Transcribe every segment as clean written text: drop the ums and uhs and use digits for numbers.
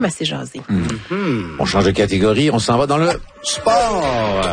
assez jasé. On change de catégorie, on s'en va dans le sport.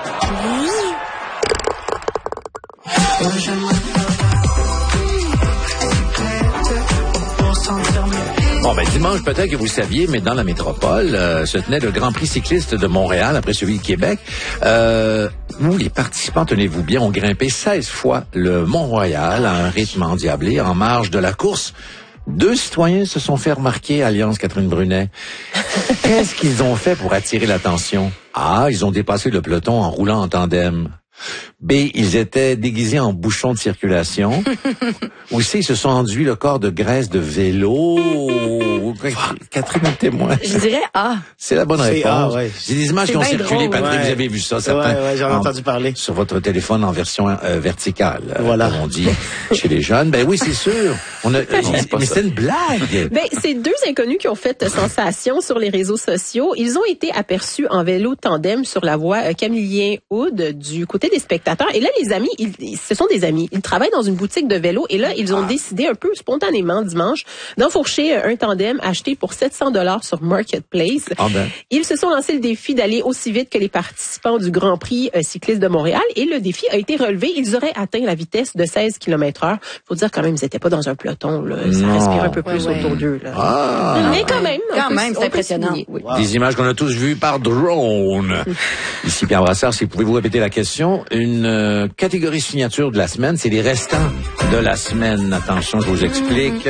Bon, dimanche, peut-être que vous saviez, mais dans la métropole, se tenait le Grand Prix cycliste de Montréal, après celui de Québec. Nous, les participants, tenez-vous bien, ont grimpé 16 fois le Mont-Royal à un rythme endiablé en marge de la course. 2 citoyens se sont fait remarquer, Alliance Catherine Brunet. Qu'est-ce qu'ils ont fait pour attirer l'attention? A, ils ont dépassé le peloton en roulant en tandem. B, ils étaient déguisés en bouchons de circulation. Ou C, ils se sont enduits le corps de graisse de vélo. Catherine, témoin. Je dirais A. C'est la bonne réponse. A, ouais. C'est des images qui ont circulé, Patrick, ouais. Vous avez vu ça, certains. Ouais, j'en ai entendu parler. Sur votre téléphone en version verticale. Voilà. Comme on dit chez les jeunes. Oui, c'est sûr. Mais c'est une blague. C'est 2 inconnus qui ont fait sensation sur les réseaux sociaux. Ils ont été aperçus en vélo tandem sur la voie Camillien-Hood du côté des spectateurs. Et là, les amis, ce sont des amis. Ils travaillent dans une boutique de vélo et là, ils ont décidé un peu spontanément dimanche d'enfourcher un tandem acheté pour $700 sur Marketplace. Ils se sont lancés le défi d'aller aussi vite que les participants du Grand Prix cycliste de Montréal et le défi a été relevé. Ils auraient atteint la vitesse de 16 km/h. Faut dire quand même, ils n'étaient pas dans un peloton. Là. Ça respire un peu plus autour d'eux. Là. Mais quand même. C'est impressionnant. Oui. Wow. Des images qu'on a tous vues par drone. Ici Pierre Brassard, si pouvez-vous répéter la question. Une catégorie signature de la semaine, c'est les restants de la semaine. Attention, je vous explique.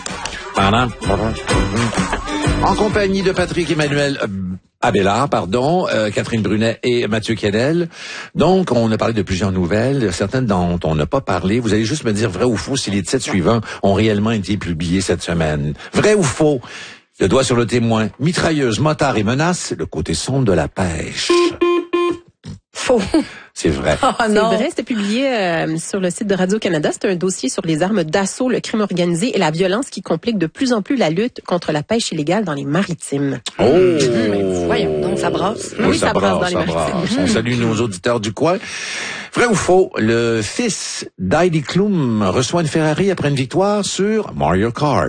En compagnie de Patrick Emmanuel Abélard, Catherine Brunet et Mathieu Kennel. Donc, on a parlé de plusieurs nouvelles, certaines dont on n'a pas parlé. Vous allez juste me dire vrai ou faux si les titres suivants ont réellement été publiés cette semaine. Vrai ou faux? Le doigt sur le témoin. Mitrailleuse, motard et menace, le côté sombre de la pêche. Faux. C'est vrai. C'est vrai, c'était publié sur le site de Radio-Canada. C'est un dossier sur les armes d'assaut, le crime organisé et la violence qui complique de plus en plus la lutte contre la pêche illégale dans les maritimes. Voyons, donc ça brasse. Oui, ça brasse dans les maritimes. On salue nos auditeurs du coin. Vrai ou faux, le fils d'Heidi Klum reçoit une Ferrari après une victoire sur Mario Kart.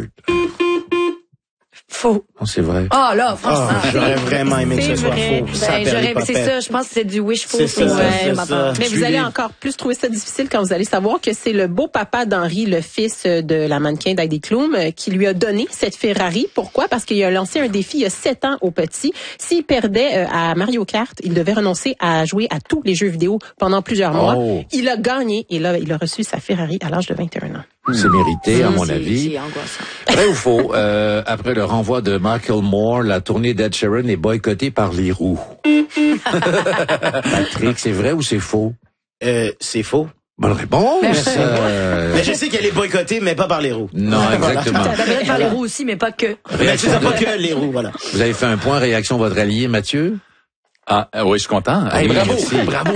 Faux. Oh, c'est vrai. Ah là, franchement. J'aurais vraiment aimé que ce soit faux. C'est ça, je pense que c'est du wishful. C'est ça. Mais vous allez encore plus trouver ça difficile quand vous allez savoir que c'est le beau-papa d'Henri, le fils de la mannequin d'Heidi Klum, qui lui a donné cette Ferrari. Pourquoi? Parce qu'il a lancé un défi il y a 7 ans au petit. S'il perdait à Mario Kart, il devait renoncer à jouer à tous les jeux vidéo pendant plusieurs mois. Il a gagné et là, il a reçu sa Ferrari à l'âge de 21 ans. C'est mérité, à mon avis. C'est angoissant. Vrai ou faux, après le renvoi de Michael Moore, la tournée d'Ed Sheeran est boycottée par les roues. Patrick, c'est vrai ou c'est faux? C'est faux. Bonne réponse. Mais je sais qu'elle est boycottée, mais pas par les roues. Non, exactement. Ça devrait être par les roues aussi, mais pas que. Mais c'est pas que les roues, voilà. Vous avez fait un point, réaction votre allié, Mathieu? Oui, je suis content. Oui, bravo. merci. Bravo.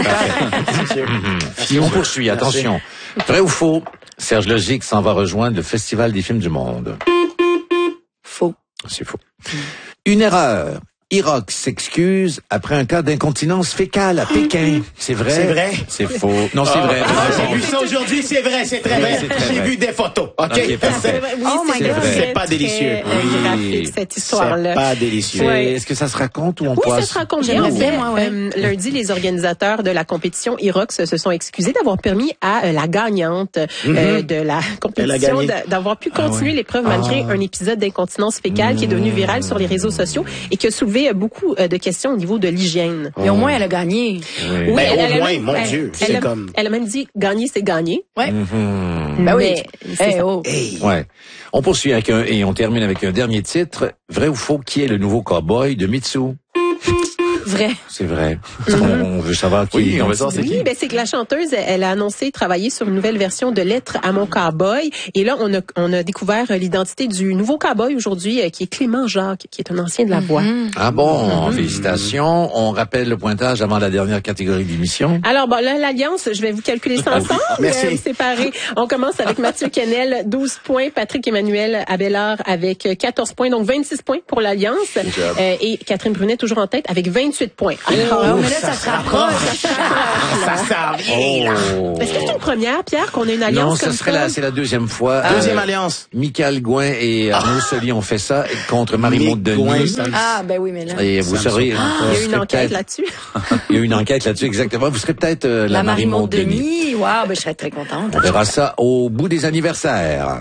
On poursuit, attention. Vrai ou faux? Serge Logic s'en va rejoindre le Festival des films du monde. Faux. C'est faux. Une erreur. Irox s'excuse après un cas d'incontinence fécale à Pékin. C'est vrai? C'est vrai? C'est faux. Non, c'est vrai. J'ai vu ça aujourd'hui, c'est vrai, c'est très vrai. J'ai vu des photos. OK? Ok, parfait. C'est pas délicieux. Graphique, cette histoire-là. C'est pas délicieux. Est-ce que ça se raconte ou on passe? Oui, ça se raconte bien. J'aimerais bien, moi, ouais. Lundi, les organisateurs de la compétition Irox se sont excusés d'avoir permis à la gagnante de la compétition d'avoir pu continuer l'épreuve malgré un épisode d'incontinence fécale qui est devenu viral sur les réseaux sociaux et qui a soulevé beaucoup de questions au niveau de l'hygiène. Mais au moins, elle a gagné. Oui, Ben, elle au moins, mon Dieu, c'est comme... Elle a même dit, gagner, c'est gagner. Ouais. Ben oui. Ouais. On poursuit et on termine avec un dernier titre. Vrai ou faux, qui est le nouveau cowboy de Mitsu? Vrai. C'est vrai. On veut savoir qui. Oui, on veut savoir c'est qui. Oui, c'est que la chanteuse, elle a annoncé travailler sur une nouvelle version de Lettres à mon cowboy. Et là, on a découvert l'identité du nouveau cowboy aujourd'hui, qui est Clément Jacques, qui est un ancien de la voix. Ah bon, félicitations. On rappelle le pointage avant la dernière catégorie d'émission. Alors, bon, là, l'Alliance, je vais vous calculer ça ensemble. Merci. Séparés. On commence avec Mathieu Kennel, 12 points. Patrick Emmanuel Abélard avec 14 points, donc 26 points pour l'Alliance. Et Catherine Brunet, toujours en tête, avec 28 28 points. Alors, mais là, ça se rapproche. Ça s'en vient. est-ce que c'est une première, Pierre, qu'on a une alliance Non, comme ce serait ça? c'est la deuxième fois. Deuxième alliance. Michael Gouin et Arnaud Soli ont fait ça contre Marie-Maud Gouin, Denis. ça me- Ah, ben oui, mais là. Et vous serez... Il y a eu une enquête là-dessus. Il y a eu une enquête là-dessus, exactement. Vous serez peut-être la Marie-Maud Denis. Denis. Wow, ben, je serais très contente. On verra ça au bout des anniversaires.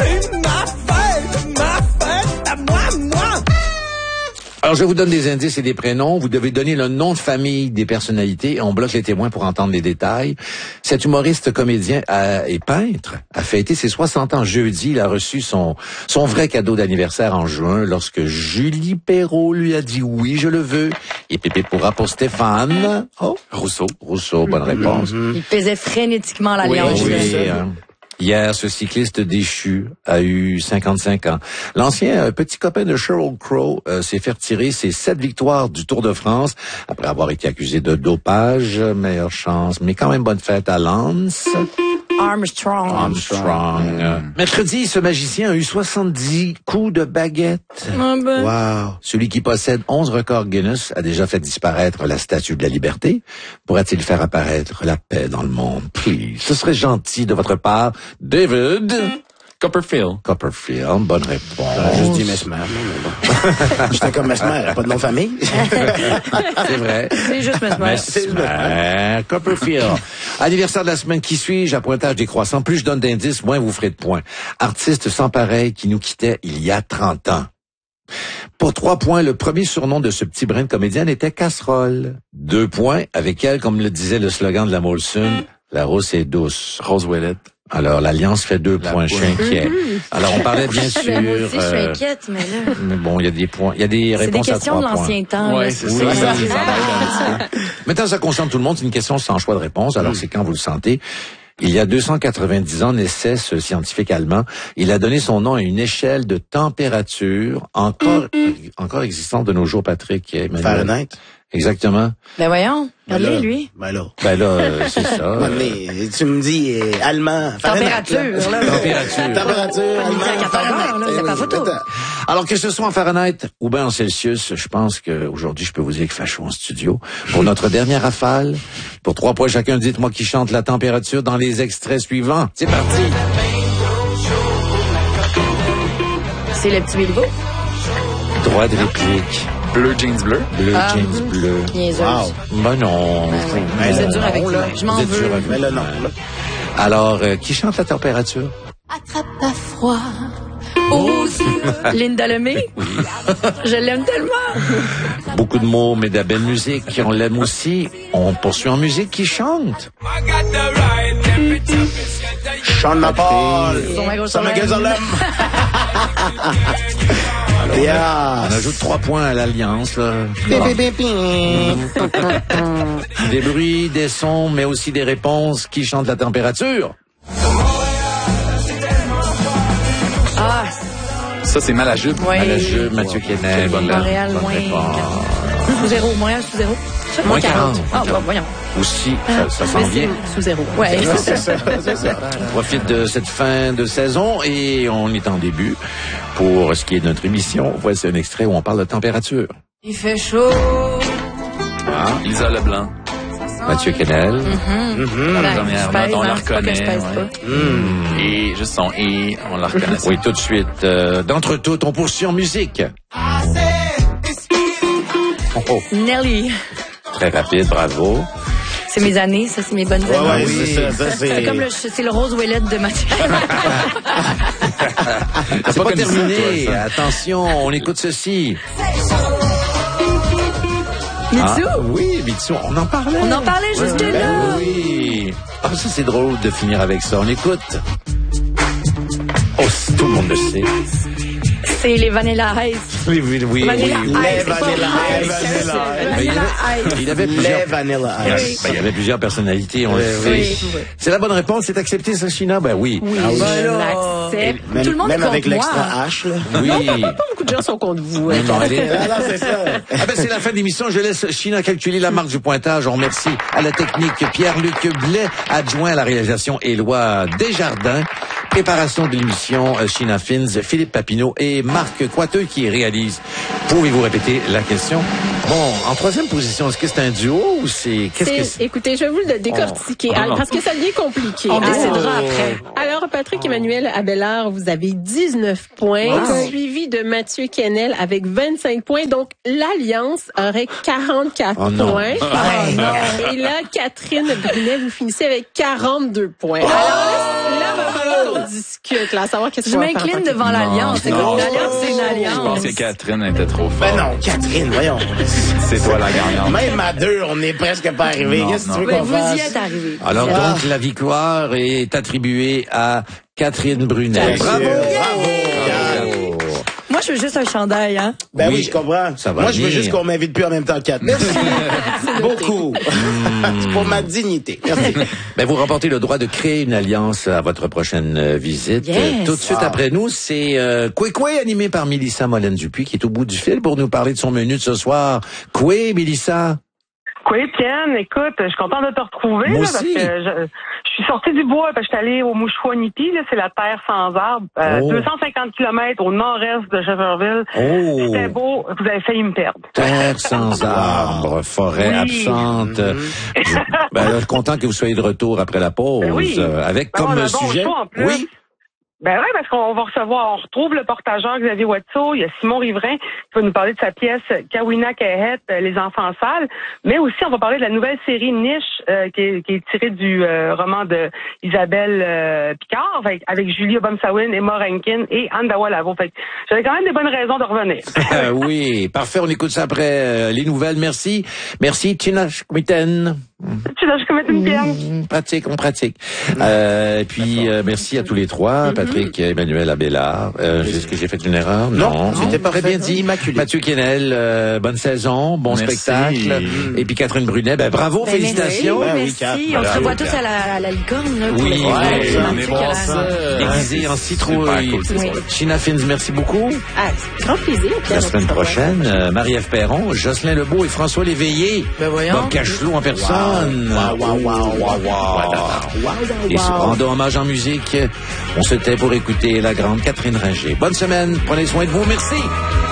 Alors, je vous donne des indices et des prénoms. Vous devez donner le nom de famille des personnalités et on bloque les témoins pour entendre les détails. Cet humoriste, comédien et peintre a fêté ses 60 ans jeudi. Il a reçu son vrai cadeau d'anniversaire en juin lorsque Julie Perrault lui a dit oui, je le veux. Et pépé pourra pour Stéphane. Oh, Rousseau, bonne réponse. Il pesait frénétiquement l'alliance. Oui, là. hier, ce cycliste déchu a eu 55 ans. L'ancien petit copain de Sheryl Crow s'est fait retirer ses 7 victoires du Tour de France après avoir été accusé de dopage. Meilleure chance, mais quand même bonne fête à Lance Armstrong. Mercredi, ce magicien a eu 70 coups de baguette. Ah ben. Wow. Celui qui possède 11 records Guinness a déjà fait disparaître la Statue de la Liberté. Pourra-t-il faire apparaître la paix dans le monde? Please. Ce serait gentil de votre part. David Copperfield. Copperfield, bonne réponse. J'aurais juste dit Mesmer. Mais bon. J'étais comme Mesmer, pas de nom de famille. C'est vrai. C'est juste Mesmer. Copperfield. Anniversaire de la semaine qui suit, à pointage décroissant. Plus je donne d'indices, moins vous ferez de points. Artiste sans pareil qui nous quittait il y a 30 ans. Pour 3 points, le premier surnom de ce petit brin de comédienne était Casserole. 2 points, avec elle, comme le disait le slogan de la Molson, la rousse est douce. Rose Ouellette. Alors, l'Alliance fait 2 points. Je suis inquiet. Alors, on parlait bien sûr... Ben, moi aussi, je suis inquiète, mais là... mais bon, il y a des points. Il y a des C'est des réponses à 3 questions de points. l'ancien temps. Ouais, là. c'est Oui, ça. Maintenant, ça concerne tout le monde. C'est une question sans choix de réponse. Alors, c'est quand vous le sentez. Il y a 290 ans, naissait ce scientifique allemand. Il a donné son nom à une échelle de température encore existante de nos jours, Patrick. Emmanuel. Fahrenheit. Exactement. Ben voyons, regardez lui. Ben là. Ben là, c'est ça. Mais tu me dis allemand. Fahrenheit, Température, là. Température, On était à allemand. 14 heures, là, c'est pas photo. Alors que ce soit en Fahrenheit ou bien en Celsius, je pense qu'aujourd'hui, je peux vous dire qu'il fait chaud en studio. Pour notre dernière rafale, pour 3 points chacun, dites-moi qui chante la température dans les extraits suivants. C'est parti. C'est le petit Bilbo. Droit de réplique. Bleu, jeans bleu. Bleu, jeans bleu. Niaiseuse. Wow. Ben non. Ouais. Vous êtes dur avec moi. Je m'en Vous êtes veux. dur avec Mais là, non. Alors, qui chante la température? Attrape pas froid. Ose. Linda Lemay. Oui. Je l'aime tellement. Beaucoup de mots, mais de la belle musique. On l'aime aussi. On poursuit en musique. Qui chante? Sean Paul. Son Jérusalem. Yeah. On ajoute 3 points à l'Alliance, là. Des bruits, des sons, mais aussi des réponses. Qui chante la température? Ah, Ça, c'est mal à jupe. ouais. À la jeu, Mathieu Kennel. Bonne Montréal, bonne moins réponse. 40. Sous zéro. Montréal, sous zéro. Moins 40. Ah, bon, voyons. Aussi, ça s'en Mais vient. c'est sous zéro. Ouais, C'est ça. On profite de cette fin de saison et on est en début. Pour ce qui est de notre émission, voici un extrait où on parle de température. Il fait chaud. Lisa Leblanc. Mathieu Kennel. La première note, on la reconnaît. Ouais. Ouais. Et juste son et, on la reconnaît. Oui, tout de suite. D'entre toutes, on poursuit en musique. Oh, Nelly. très rapide, bravo. C'est mes années, ça, c'est mes bonnes Ouais, années. ouais, c'est ça. C'est comme c'est le Rose Ouellette de Mathieu. C'est pas connu ça, terminé. toi, ça. Attention, on écoute ceci. Mitsu. Ah, oui, Mitsu, on en parlait. On en parlait juste Ben là. oui. Ah, ça, c'est drôle de finir avec ça. On écoute. Oh, tout le monde le sait. C'est les Vanilla Ice. Oui, oui, oui. Vanilla oui. Ice. Les c'est pas Vanilla Ice, Ice. c'est Vanilla Vanilla Ice. Il avait Les plusieurs... Vanilla Il y avait- Ice. ben, il y avait plusieurs personnalités, on le sait. oui. C'est la bonne réponse, c'est accepté, ça, China? Ben oui. Oui, Ah oui. je l'accepte. Même, Tout le monde même est avec contre l'extra moi. H, là. Oui. Pas beaucoup de gens sont contre vous. Non, non, elle est- Ah non, c'est ça. Ah ben c'est la fin de l'émission. Je laisse China calculer la marque du pointage. On remercie à la technique Pierre-Luc Blais, adjoint à la réalisation Éloi Desjardins. Préparation de l'émission China Fins, Philippe Papineau et Marc Coiteux qui réalisent. Pouvez-vous répéter la question? Bon, en troisième position, est-ce que c'est un duo ou c'est... Qu'est-ce que c'est? Écoutez, je vais vous le décortiquer parce que ça devient compliqué. On décidera après. Alors, Patrick Emmanuel Abelard, vous avez 19 points, suivi de Mathieu Kennel avec 25 points. Donc, l'Alliance aurait 44 points. Et là, Catherine Brunet, vous finissez avec 42 points. Alors là, va falloir qu'on discute, là, à savoir qu'est-ce qu'on va faire. Je m'incline devant l'Alliance. Une alliance, c'est une Je alliance. pense que Catherine était trop forte. Ben non, Catherine, voyons. C'est toi la gagnante. Même à 2, on n'est presque pas arrivé. Non, Qu'est-ce que tu veux Mais qu'on vous y fasse? êtes arrivé. Alors donc, la victoire est attribuée à Catherine Brunet. Bien Bravo! sûr. Bravo! Moi, je veux juste un chandail, hein. Ben Oui, oui, je comprends. ça va Moi, je veux venir. juste qu'on m'invite plus en même temps, Kat. Merci. Beaucoup. C'est pour ma dignité. Merci. Ben, vous remportez le droit de créer une alliance à votre prochaine visite. Yes. Tout de suite après nous, c'est Koué animé par Mélissa Molène-Dupuis qui est au bout du fil pour nous parler de son menu de ce soir. Koué, Mélissa? Oui, Étienne, écoute, je suis contente de te retrouver. Moi Là, parce aussi. que je suis sortie du bois, parce que je suis allée au Mouchouanipi, là, c'est la terre sans arbres, 250 km au nord-est de Jefferville. Oh! C'était beau, vous avez failli me perdre. Terre sans arbres, forêt absente. Je suis content que vous soyez de retour après la pause. Ben oui. Avec Ben, on comme a un bon sujet. choix, en plus. Oui. Ben oui, parce qu'on va recevoir, on retrouve le portageur Xavier Watteau, il y a Simon Riverain qui va nous parler de sa pièce Kawina Kahet, Les enfants sales, mais aussi on va parler de la nouvelle série Niche qui est tirée du roman de Isabelle Picard avec Julia Bomsawin, Emma Rankin et Andawa Lavo. Fait que j'avais quand même des bonnes raisons de revenir. Oui, parfait, on écoute ça après les nouvelles. Merci. Merci, Tina Schmitten. Tu dois je commettre une pierre. On pratique. Puis merci à tous les trois. Patrick Emmanuel Abelard. Est-ce que j'ai fait une erreur? Non, c'était très bien parfait, dit. immaculé. Mathieu Kennel, bonne saison, bon Merci. spectacle. Et puis Catherine Brunet, bravo, félicitations. Merci. Ben oui, On se revoit Kat. tous à la licorne, là. Oui, on est voir ça. Déguisé en citrouille. Super cool, Oui. China Fins, merci beaucoup. Ah, grand plaisir. La semaine prochaine, Marie-Ève Perron, Jocelyn Lebeau et François Léveillé. Ben voyons. Bob Cachelot en personne. Et se rendant hommage en musique, on se tait pour écouter la grande Catherine Ringer. Bonne semaine, prenez soin de vous, merci.